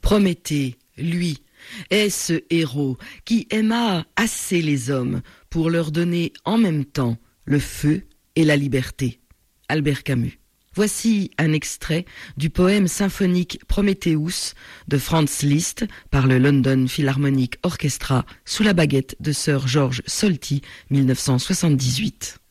Prométhée, lui, est ce héros qui aima assez les hommes pour leur donner en même temps le feu et la liberté. Albert Camus. Voici un extrait du poème symphonique Prométhéeus de Franz Liszt par le London Philharmonic Orchestra sous la baguette de Sir George Solti, 1978.